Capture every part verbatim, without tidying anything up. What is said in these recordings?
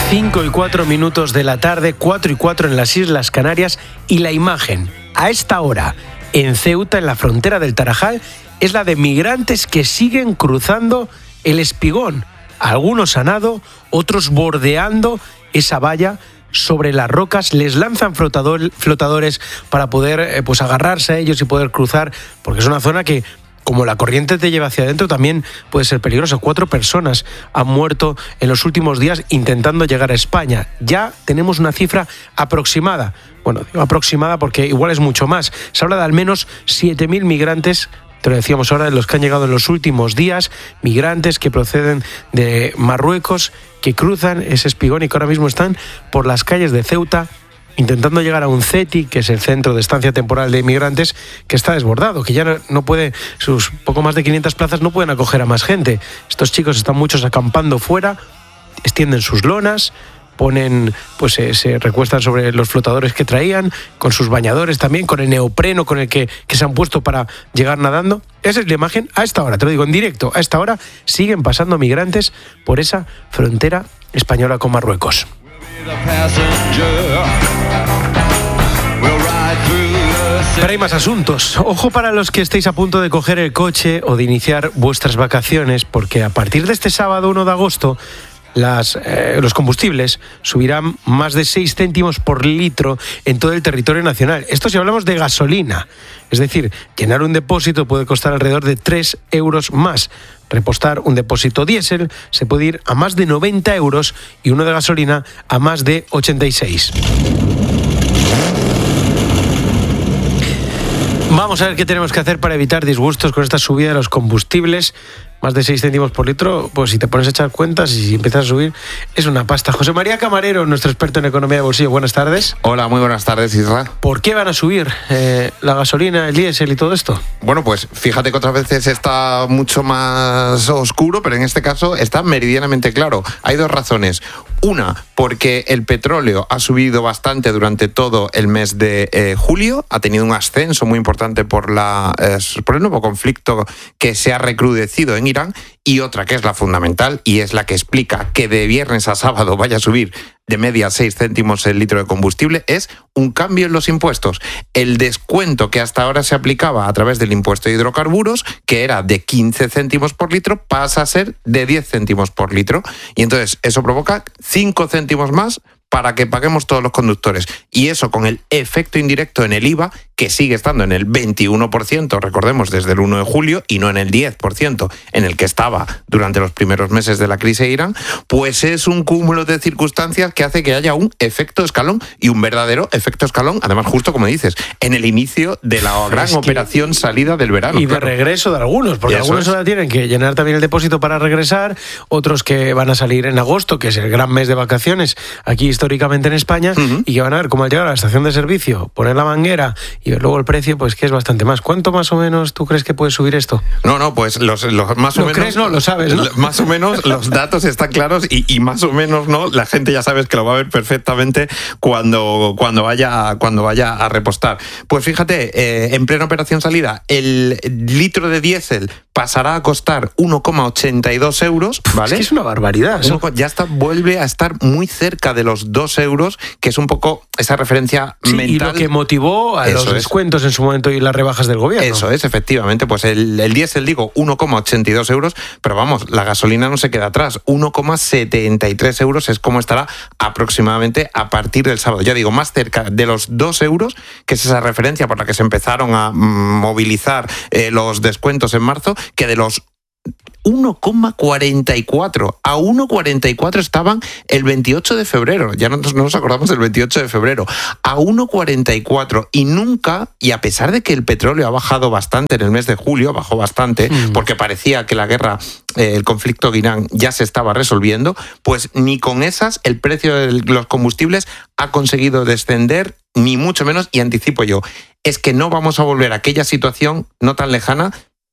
cinco y cuatro minutos de la tarde, cuatro y cuatro en las Islas Canarias, y la imagen a esta hora en Ceuta, en la frontera del Tarajal, es la de migrantes que siguen cruzando el Espigón. Algunos a nado, otros bordeando esa valla sobre las rocas, les lanzan flotador, flotadores para poder eh, pues agarrarse a ellos y poder cruzar, porque es una zona que, como la corriente te lleva hacia adentro, también puede ser peligrosa. Cuatro personas han muerto en los últimos días intentando llegar a España. Ya tenemos una cifra aproximada. Bueno, digo aproximada porque igual es mucho más. Se habla de al menos siete mil migrantes, te lo decíamos ahora, de los que han llegado en los últimos días, migrantes que proceden de Marruecos, que cruzan ese Espigón y que ahora mismo están por las calles de Ceuta intentando llegar a un CETI, que es el Centro de Estancia Temporal de Inmigrantes, que está desbordado, que ya no puede, sus poco más de quinientas plazas no pueden acoger a más gente. Estos chicos están muchos acampando fuera, extienden sus lonas, ponen, pues se, se recuestan sobre los flotadores que traían, con sus bañadores también, con el neopreno con el que, que se han puesto para llegar nadando. Esa es la imagen a esta hora, te lo digo en directo, a esta hora siguen pasando migrantes por esa frontera española con Marruecos. Pero hay más asuntos. Ojo para los que estéis a punto de coger el coche o de iniciar vuestras vacaciones, porque a partir de este sábado uno de agosto Las, eh, los combustibles subirán más de seis céntimos por litro en todo el territorio nacional. Esto si hablamos de gasolina. Es decir, llenar un depósito puede costar alrededor de tres euros más. Repostar un depósito diésel se puede ir a más de noventa euros y uno de gasolina a más de ochenta y seis. Vamos a ver qué tenemos que hacer para evitar disgustos con esta subida de los combustibles. Más de seis céntimos por litro, pues si te pones a echar cuentas y si empiezas a subir, es una pasta. José María Camarero, nuestro experto en economía de bolsillo, buenas tardes. Hola, muy buenas tardes, Isra. ¿Por qué van a subir eh, la gasolina, el diésel y todo esto? Bueno, pues fíjate que otras veces está mucho más oscuro, pero en este caso está meridianamente claro. Hay dos razones. Una, porque el petróleo ha subido bastante durante todo el mes de eh, julio, ha tenido un ascenso muy importante por, la, eh, por el nuevo conflicto que se ha recrudecido en Irán, y otra que es la fundamental y es la que explica que de viernes a sábado vaya a subir de media seis céntimos el litro de combustible, es un cambio en los impuestos. El descuento que hasta ahora se aplicaba a través del impuesto de hidrocarburos, que era de quince céntimos por litro, pasa a ser de diez céntimos por litro. Y entonces eso provoca cinco céntimos más para que paguemos todos los conductores. Y eso con el efecto indirecto en el I V A, que sigue estando en el veintiuno por ciento, recordemos, desde el uno de julio, y no en el diez por ciento en el que estaba durante los primeros meses de la crisis de Irán, pues es un cúmulo de circunstancias que hace que haya un efecto escalón, y un verdadero efecto escalón, además justo como dices, en el inicio de la gran es operación salida del verano. Y claro. De regreso de algunos, porque algunos ahora tienen que llenar también el depósito para regresar, otros que van a salir en agosto, que es el gran mes de vacaciones aquí históricamente en España, uh-huh. y que van a ver cómo al llegar a la estación de servicio, poner la manguera y ver luego el precio, pues que es bastante más. ¿Cuánto más o menos tú crees que puede subir esto? No, no, pues los, los más o ¿Lo menos... crees? No, lo sabes, ¿no? Más o menos los datos están claros y, y más o menos no, la gente ya sabes que lo va a ver perfectamente cuando, cuando, vaya, cuando vaya a repostar. Pues fíjate, eh, en plena operación salida, el litro de diésel pasará a costar uno coma ochenta y dos euros, ¿vale? Es que es una barbaridad. ¿Eh? Ya está, vuelve a estar muy cerca de los dos euros, que es un poco esa referencia sí, mental. Y lo que motivó a Eso los descuentos es. en su momento y las rebajas del gobierno. Eso es, efectivamente. Pues el, el diésel, digo, uno coma ochenta y dos euros, pero vamos, la gasolina no se queda atrás. uno coma setenta y tres euros es como estará aproximadamente a partir del sábado. Ya digo, más cerca de los dos euros, que es esa referencia por la que se empezaron a movilizar eh, los descuentos en marzo, que de los uno coma cuarenta y cuatro. A uno coma cuarenta y cuatro estaban el veintiocho de febrero. Ya no nos, no nos acordamos del veintiocho de febrero. A uno coma cuarenta y cuatro. Y nunca, y a pesar de que el petróleo ha bajado bastante en el mes de julio, bajó bastante, mm. porque parecía que la guerra, eh, el conflicto de Irán ya se estaba resolviendo, pues ni con esas el precio de los combustibles ha conseguido descender, ni mucho menos, y anticipo yo, es que no vamos a volver a aquella situación no tan lejana,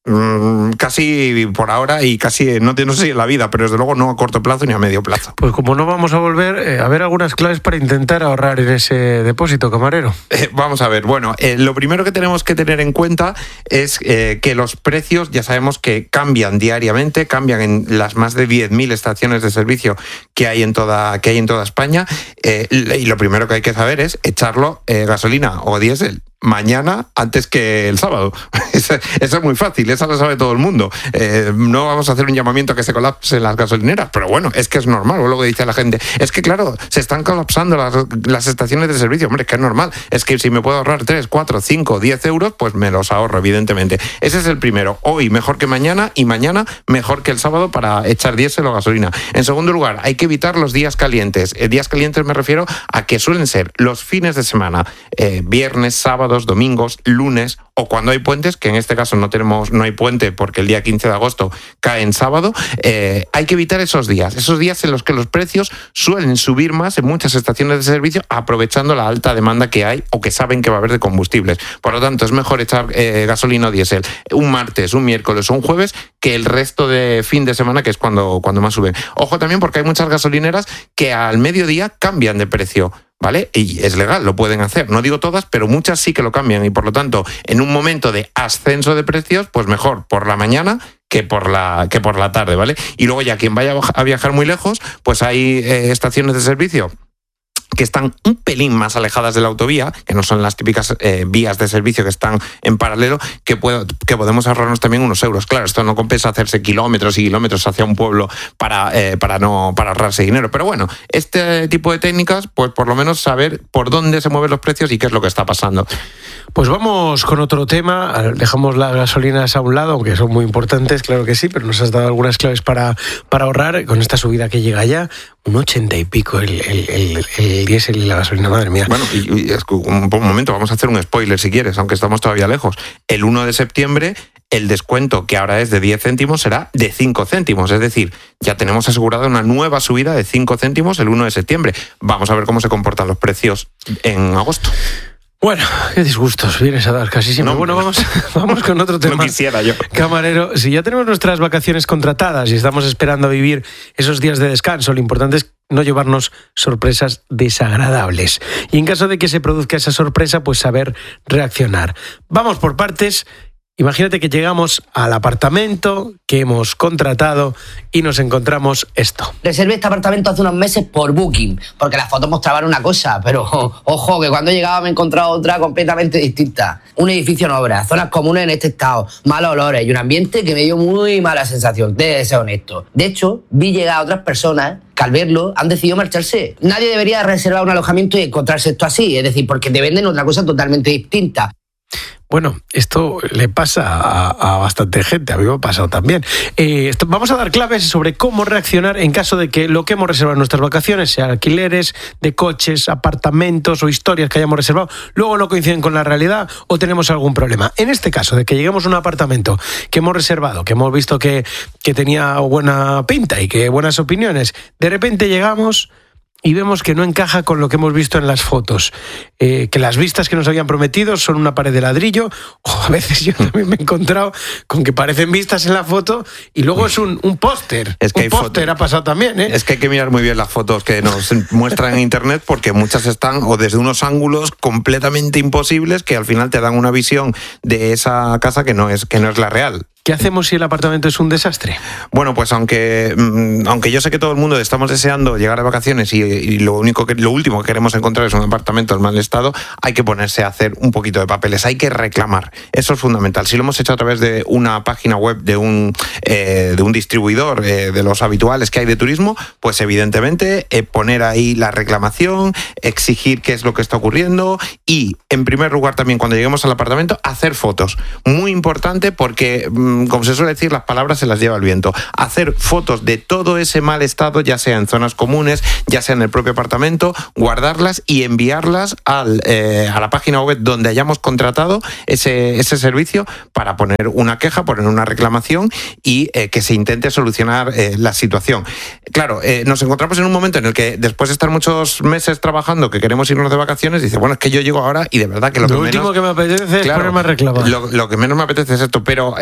mmm, casi por ahora y casi, no, no sé si en la vida, pero desde luego no a corto plazo ni a medio plazo. Pues como no vamos a volver, eh, a ver algunas claves para intentar ahorrar en ese depósito, camarero. Eh, vamos a ver, bueno, eh, lo primero que tenemos que tener en cuenta es eh, que los precios ya sabemos que cambian diariamente, cambian en las más de diez mil estaciones de servicio que hay en toda, que hay en toda España, eh, y lo primero que hay que saber es echarlo eh, gasolina o diésel mañana antes que el sábado. Eso, eso es muy fácil, eso lo sabe todo el mundo. Eh, no vamos a hacer un llamamiento a que se colapsen las gasolineras, pero bueno, es que es normal, o lo que dice la gente. Es que claro, se están colapsando las, las estaciones de servicio. Hombre, es que es normal. Es que si me puedo ahorrar tres, cuatro, cinco, diez euros, pues me los ahorro, evidentemente. Ese es el primero. Hoy mejor que mañana y mañana mejor que el sábado para echar diésel o gasolina. En segundo lugar, hay que evitar los días calientes. Eh, días calientes me refiero a que suelen ser los fines de semana, eh, viernes, sábado, domingos, lunes o cuando hay puentes, que en este caso no tenemos, no hay puente porque el día quince de agosto cae en sábado, eh, hay que evitar esos días, esos días en los que los precios suelen subir más en muchas estaciones de servicio aprovechando la alta demanda que hay o que saben que va a haber de combustibles. Por lo tanto, es mejor echar eh, gasolina o diésel un martes, un miércoles o un jueves que el resto de fin de semana, que es cuando, cuando más suben. Ojo también porque hay muchas gasolineras que al mediodía cambian de precio, ¿vale? Y es legal, lo pueden hacer. No digo todas, pero muchas sí que lo cambian y por lo tanto, en un momento de ascenso de precios, pues mejor por la mañana que por la, que por la tarde, ¿vale? Y luego ya quien vaya a viajar muy lejos, pues hay eh, estaciones de servicio que están un pelín más alejadas de la autovía, que no son las típicas eh, vías de servicio que están en paralelo, que, puedo, que podemos ahorrarnos también unos euros. Claro, esto no compensa hacerse kilómetros y kilómetros hacia un pueblo para, eh, para, no, para ahorrarse dinero. Pero bueno, este tipo de técnicas, pues por lo menos saber por dónde se mueven los precios y qué es lo que está pasando. Pues vamos con otro tema. Dejamos las gasolinas a un lado, aunque son muy importantes, claro que sí, pero nos has dado algunas claves para, para ahorrar con esta subida que llega ya. Un ochenta y pico el, el, el, el diésel y la gasolina, madre mía. Bueno, y, y un, un momento, vamos a hacer un spoiler si quieres, aunque estamos todavía lejos. El uno de septiembre, el descuento que ahora es de diez céntimos será de cinco céntimos. Es decir, ya tenemos asegurada una nueva subida de cinco céntimos el uno de septiembre. Vamos a ver cómo se comportan los precios en agosto. Bueno, qué disgustos vienes a dar casi siempre. No, bueno, vamos, vamos con otro tema. No quisiera yo. Camarero, si ya tenemos nuestras vacaciones contratadas y estamos esperando a vivir esos días de descanso, lo importante es no llevarnos sorpresas desagradables. Y en caso de que se produzca esa sorpresa, pues saber reaccionar. Vamos por partes. Imagínate que llegamos al apartamento que hemos contratado y nos encontramos esto. Reservé este apartamento hace unos meses por Booking, porque las fotos mostraban una cosa, pero ojo, que cuando llegaba me he encontrado otra completamente distinta. Un edificio en obra, zonas comunes en este estado, malos olores y un ambiente que me dio muy mala sensación, de ser honesto. De hecho, vi llegar a otras personas que al verlo han decidido marcharse. Nadie debería reservar un alojamiento y encontrarse esto así, es decir, porque te venden otra cosa totalmente distinta. Bueno, esto le pasa a, a bastante gente, a mí me ha pasado también. Eh, esto, vamos a dar claves sobre cómo reaccionar en caso de que lo que hemos reservado en nuestras vacaciones, sea alquileres de coches, apartamentos o historias que hayamos reservado, luego no coinciden con la realidad o tenemos algún problema. En este caso, de que lleguemos a un apartamento que hemos reservado, que hemos visto que, que tenía buena pinta y que buenas opiniones, de repente llegamos y vemos que no encaja con lo que hemos visto en las fotos, eh, que las vistas que nos habían prometido son una pared de ladrillo, o a veces yo también me he encontrado con que parecen vistas en la foto y luego es un, un póster. Es que un póster ha pasado también, ¿eh? Es que hay que mirar muy bien las fotos que nos muestran en internet porque muchas están o desde unos ángulos completamente imposibles que al final te dan una visión de esa casa que no es, que no es la real. ¿Qué hacemos si el apartamento es un desastre? Bueno, pues aunque, aunque yo sé que todo el mundo estamos deseando llegar de vacaciones y, y lo único que, lo último que queremos encontrar es un apartamento en mal estado, hay que ponerse a hacer un poquito de papeles, hay que reclamar. Eso es fundamental. Si lo hemos hecho a través de una página web de un, eh, de un distribuidor eh, de los habituales que hay de turismo, pues evidentemente eh, poner ahí la reclamación, exigir qué es lo que está ocurriendo y, en primer lugar, también cuando lleguemos al apartamento, hacer fotos. Muy importante porque, como se suele decir, las palabras se las lleva el viento. Hacer fotos de todo ese mal estado, ya sea en zonas comunes, ya sea en el propio apartamento, guardarlas y enviarlas al, eh, a la página web donde hayamos contratado ese, ese servicio para poner una queja, poner una reclamación y eh, que se intente solucionar eh, la situación. Claro, eh, nos encontramos en un momento en el que después de estar muchos meses trabajando, que queremos irnos de vacaciones, dice, bueno, es que yo llego ahora y de verdad que lo, lo que último menos... que me apetece es claro, ponerme a reclamar. Lo, lo que menos me apetece es esto, pero eh, hay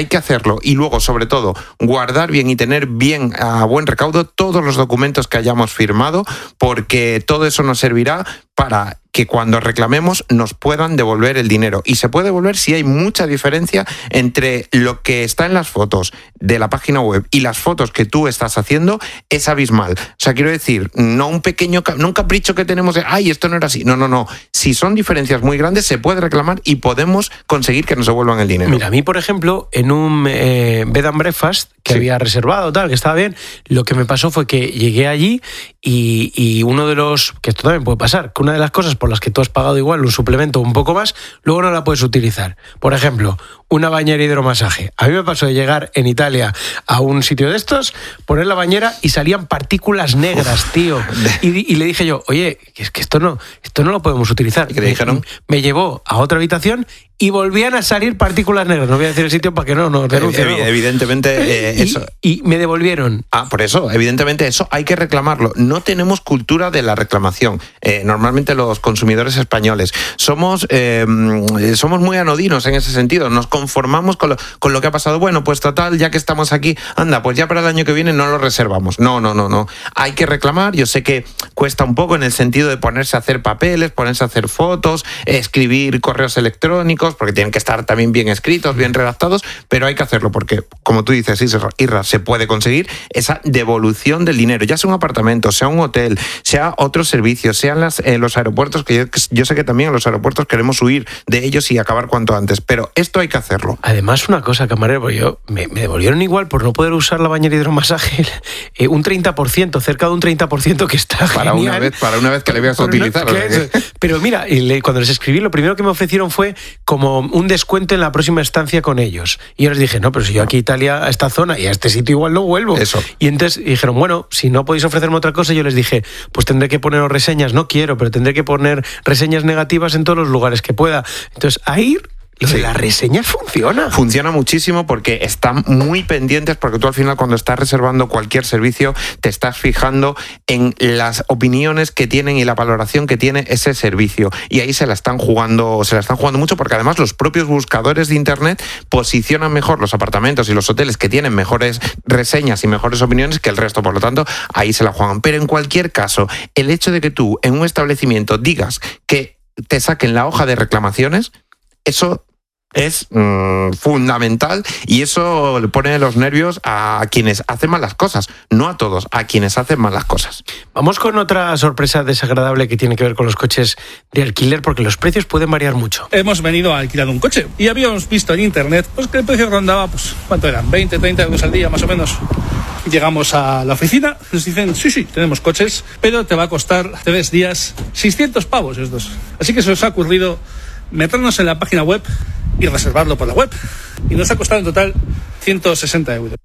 hay que hacerlo y luego, sobre todo, guardar bien y tener bien a buen recaudo todos los documentos que hayamos firmado, porque todo eso nos servirá para que cuando reclamemos nos puedan devolver el dinero. Y se puede devolver si hay mucha diferencia entre lo que está en las fotos de la página web y las fotos que tú estás haciendo, es abismal. O sea, quiero decir, no un pequeño, no un capricho que tenemos de, ay, esto no era así. No, no, no. Si son diferencias muy grandes, se puede reclamar y podemos conseguir que nos devuelvan el dinero. Mira, a mí, por ejemplo, en un eh, bed and breakfast que sí. había reservado, tal, que estaba bien, lo que me pasó fue que llegué allí y, y uno de los, que esto también puede pasar, que una de las cosas por las que tú has pagado igual un suplemento un poco más, luego no la puedes utilizar. Por ejemplo, una bañera hidromasaje. A mí me pasó de llegar en Italia a un sitio de estos, poner la bañera y salían partículas negras, Uf. tío. Y, y le dije yo, oye, es que esto no, esto no lo podemos utilizar. ¿Y qué te dijeron? Me, me llevó a otra habitación y volvían a salir partículas negras. No voy a decir el sitio para que no nos denuncien. Ev- evidentemente eh, y, eso... Y me devolvieron. Ah, por eso, evidentemente eso hay que reclamarlo. No tenemos cultura de la reclamación. Eh, normalmente los consumidores españoles somos, eh, somos muy anodinos en ese sentido. Nos conformamos con lo, con lo que ha pasado. Bueno, pues total, ya que estamos aquí, anda, pues ya para el año que viene no lo reservamos. No, no, no, no. Hay que reclamar. Yo sé que cuesta un poco en el sentido de ponerse a hacer papeles, ponerse a hacer fotos, escribir correos electrónicos, porque tienen que estar también bien escritos, bien redactados, pero hay que hacerlo porque, como tú dices, Irra, se puede conseguir esa devolución del dinero, ya sea un apartamento, sea un hotel, sea otros servicios, sean las, eh, los aeropuertos, que yo, yo sé que también en los aeropuertos queremos huir de ellos y acabar cuanto antes, pero esto hay que hacerlo. Además, una cosa, camarero, porque yo me, me devolvieron igual por no poder usar la bañera hidromasaje eh, un treinta por ciento, cerca de un treinta por ciento, que está para genial. Una vez, para una vez que le veas a utilizar. Una, que, pero mira, cuando les escribí, lo primero que me ofrecieron fue como un descuento en la próxima estancia con ellos. Y yo les dije, no, pero si yo aquí a Italia, a esta zona y a este sitio igual no vuelvo. Eso. Y entonces dijeron, bueno, si no podéis ofrecerme otra cosa, yo les dije, pues tendré que poneros reseñas, no quiero, pero tendré que poner reseñas negativas en todos los lugares que pueda. Entonces, ahí... Lo de las reseñas funciona. Funciona muchísimo porque están muy pendientes, porque tú al final cuando estás reservando cualquier servicio te estás fijando en las opiniones que tienen y la valoración que tiene ese servicio. Y ahí se la están jugando, se la están jugando mucho, porque además los propios buscadores de internet posicionan mejor los apartamentos y los hoteles que tienen mejores reseñas y mejores opiniones que el resto. Por lo tanto, ahí se la juegan. Pero en cualquier caso, el hecho de que tú en un establecimiento digas que te saquen la hoja de reclamaciones, eso es mmm, fundamental, y eso le pone los nervios a quienes hacen mal las cosas, no a todos, a quienes hacen mal las cosas. Vamos con otra sorpresa desagradable que tiene que ver con los coches de alquiler, porque los precios pueden variar mucho. Hemos venido a alquilar un coche y habíamos visto en internet pues que el precio rondaba, pues, ¿cuánto eran? veinte, treinta euros al día más o menos. Llegamos a la oficina, nos dicen, sí, sí, tenemos coches, pero te va a costar tres días seiscientos pavos estos. Así que se os ha ocurrido meternos en la página web y reservarlo por la web. Y nos ha costado en total ciento sesenta euros.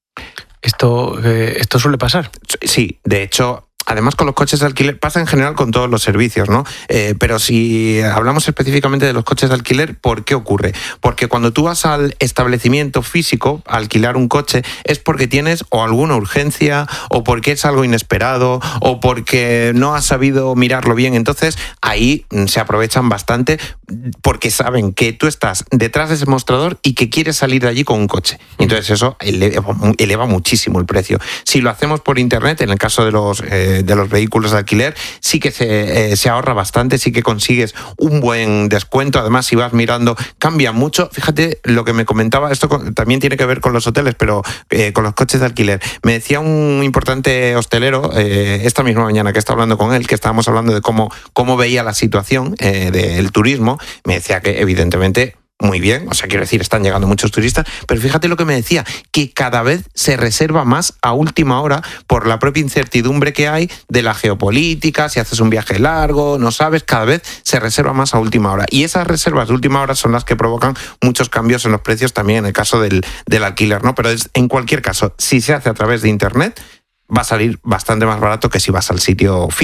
Esto, eh, esto suele pasar. Sí, de hecho... Además, con los coches de alquiler, pasa en general con todos los servicios, ¿no? Eh, pero si hablamos específicamente de los coches de alquiler, ¿por qué ocurre? Porque cuando tú vas al establecimiento físico a alquilar un coche, es porque tienes o alguna urgencia, o porque es algo inesperado, o porque no has sabido mirarlo bien. Entonces, ahí se aprovechan bastante porque saben que tú estás detrás de ese mostrador y que quieres salir de allí con un coche. Entonces, eso eleva, eleva muchísimo el precio. Si lo hacemos por internet, en el caso de los... Eh, de los vehículos de alquiler, sí que se, eh, se ahorra bastante, sí que consigues un buen descuento. Además, si vas mirando, cambia mucho. Fíjate lo que me comentaba, esto con, también tiene que ver con los hoteles, pero eh, con los coches de alquiler. Me decía un importante hostelero eh, esta misma mañana que estaba hablando con él, que estábamos hablando de cómo, cómo veía la situación eh, del turismo. Me decía que evidentemente... Muy bien, o sea, quiero decir, están llegando muchos turistas, pero fíjate lo que me decía, que cada vez se reserva más a última hora por la propia incertidumbre que hay de la geopolítica, si haces un viaje largo, no sabes, cada vez se reserva más a última hora. Y esas reservas de última hora son las que provocan muchos cambios en los precios también en el caso del, del alquiler, ¿no? Pero es, en cualquier caso, si se hace a través de internet, va a salir bastante más barato que si vas al sitio físico.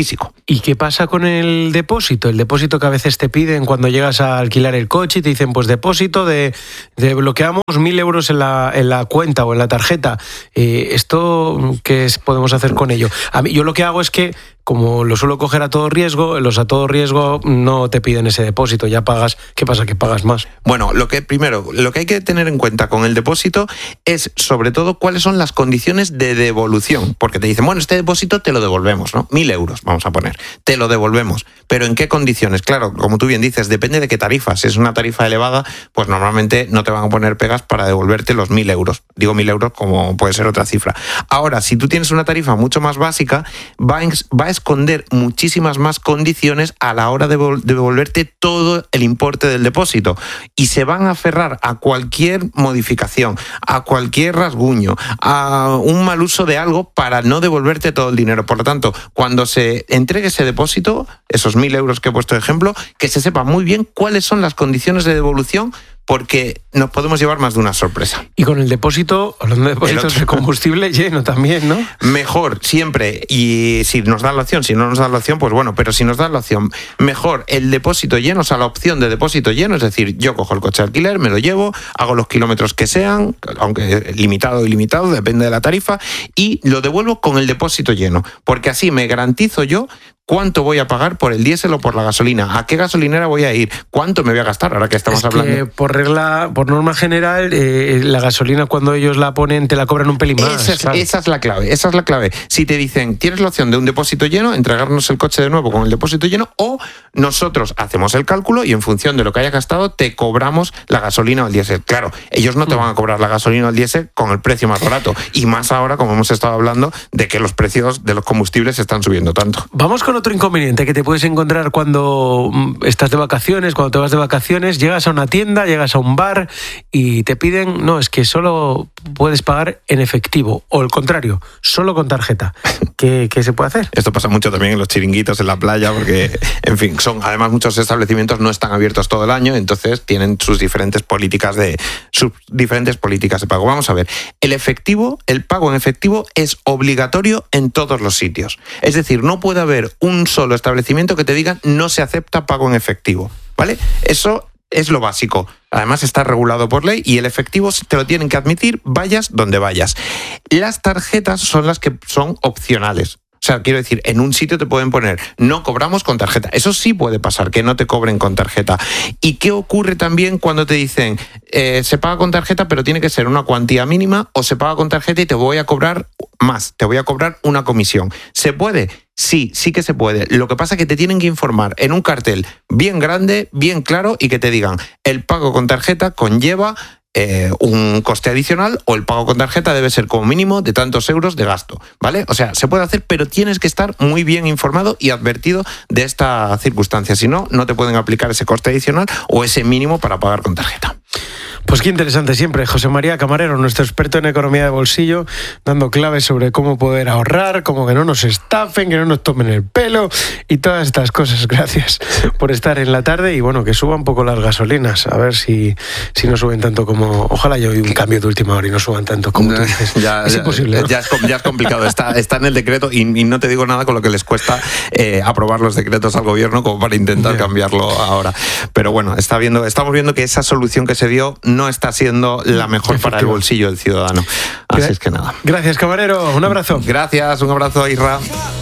¿Y qué pasa con el depósito? El depósito que a veces te piden cuando llegas a alquilar el coche y te dicen, pues depósito de, de bloqueamos mil euros en la, en la cuenta o en la tarjeta. Eh, ¿Esto qué es, podemos hacer con ello? A mí, yo lo que hago es que, como lo suelo coger a todo riesgo, los a todo riesgo no te piden ese depósito, ya pagas. ¿Qué pasa? Que pagas más. Bueno, lo que primero, lo que hay que tener en cuenta con el depósito es sobre todo cuáles son las condiciones de devolución, porque te dicen, bueno, este depósito te lo devolvemos, ¿no? Mil euros, vamos a poner, te lo devolvemos, pero ¿en qué condiciones? Claro, como tú bien dices, depende de qué tarifa. Si es una tarifa elevada, pues normalmente no te van a poner pegas para devolverte los mil euros. Digo mil euros como puede ser otra cifra. Ahora, si tú tienes una tarifa mucho más básica, va a, va a esconder muchísimas más condiciones a la hora de devolverte todo el importe del depósito y se van a aferrar a cualquier modificación, a cualquier rasguño, a un mal uso de algo para no devolverte todo el dinero. Por lo tanto, cuando se entregue ese depósito, esos mil euros que he puesto de ejemplo, que se sepa muy bien cuáles son las condiciones de devolución, porque nos podemos llevar más de una sorpresa. Y con el depósito, hablando de depósitos de combustible, lleno también, ¿no? Mejor, siempre. Y si nos dan la opción, si no nos dan la opción, pues bueno, pero si nos dan la opción, mejor el depósito lleno, o sea, la opción de depósito lleno, es decir, yo cojo el coche de alquiler, me lo llevo, hago los kilómetros que sean, aunque limitado o ilimitado, depende de la tarifa, y lo devuelvo con el depósito lleno, porque así me garantizo yo cuánto voy a pagar por el diésel o por la gasolina, a qué gasolinera voy a ir, cuánto me voy a gastar, ahora que estamos es que hablando. Por regla, por norma general, eh, la gasolina cuando ellos la ponen te la cobran un pelín más. Esa es, claro. esa es la clave, esa es la clave. Si te dicen, tienes la opción de un depósito lleno, entregarnos el coche de nuevo con el depósito lleno, o nosotros hacemos el cálculo y en función de lo que hayas gastado te cobramos la gasolina o el diésel. Claro, ellos no te van a cobrar la gasolina o el diésel con el precio más barato, y más ahora, como hemos estado hablando, de que los precios de los combustibles están subiendo tanto. Vamos con otro inconveniente que te puedes encontrar cuando estás de vacaciones, cuando te vas de vacaciones, llegas a una tienda, llegas a un bar y te piden, no, es que solo puedes pagar en efectivo, o el contrario, solo con tarjeta. ¿Qué, qué se puede hacer? Esto pasa mucho también en los chiringuitos, en la playa, porque, en fin, son además muchos establecimientos no están abiertos todo el año, entonces tienen sus diferentes políticas de sus diferentes políticas de pago. Vamos a ver, el efectivo, el pago en efectivo es obligatorio en todos los sitios. Es decir, no puede haber un solo establecimiento que te diga no se acepta pago en efectivo, ¿vale? Eso es lo básico. Además está regulado por ley y el efectivo te lo tienen que admitir vayas donde vayas. Las tarjetas son las que son opcionales. O sea, quiero decir, en un sitio te pueden poner, no cobramos con tarjeta. Eso sí puede pasar, que no te cobren con tarjeta. ¿Y qué ocurre también cuando te dicen, eh, se paga con tarjeta, pero tiene que ser una cuantía mínima, o se paga con tarjeta y te voy a cobrar más, te voy a cobrar una comisión? ¿Se puede? Sí, sí que se puede. Lo que pasa es que te tienen que informar en un cartel bien grande, bien claro, y que te digan, el pago con tarjeta conlleva Eh, un coste adicional, o el pago con tarjeta debe ser como mínimo de tantos euros de gasto, ¿vale? O sea, se puede hacer, pero tienes que estar muy bien informado y advertido de esta circunstancia. Si no, no te pueden aplicar ese coste adicional o ese mínimo para pagar con tarjeta. Pues qué interesante siempre. José María Camarero, nuestro experto en economía de bolsillo, dando claves sobre cómo poder ahorrar, cómo que no nos estafen, que no nos tomen el pelo y todas estas cosas. Gracias por estar en la tarde y bueno, que suban un poco las gasolinas, a ver si, si no suben tanto como... Ojalá yo oí un cambio de última hora y no suban tanto como tú dices. Ya, es ya, imposible, ¿no? Ya es, ya es complicado. Está, está en el decreto y, y no te digo nada con lo que les cuesta eh, aprobar los decretos al gobierno como para intentar yeah. cambiarlo ahora. Pero bueno, está viendo, estamos viendo que esa solución que se dio no está siendo la mejor para el bolsillo del ciudadano. Así es que nada. Gracias, Camarero. Un abrazo. Gracias, un abrazo, Isra.